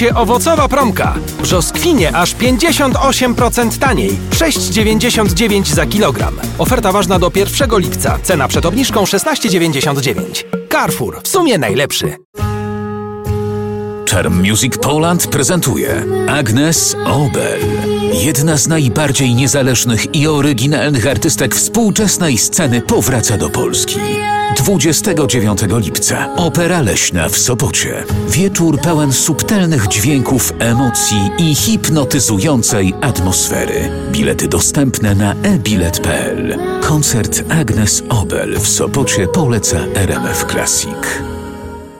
Owocowa promka. Brzoskwinie aż 58% taniej. 6,99 za kilogram. Oferta ważna do 1 lipca. Cena przed obniżką 16,99. Carrefour. W sumie najlepszy. Charm Music Poland prezentuje Agnes Obel. Jedna z najbardziej niezależnych i oryginalnych artystek współczesnej sceny powraca do Polski. 29 lipca. Opera Leśna w Sopocie. Wieczór pełen subtelnych dźwięków, emocji i hipnotyzującej atmosfery. Bilety dostępne na ebilet.pl. Koncert Agnes Obel w Sopocie poleca RMF Classic.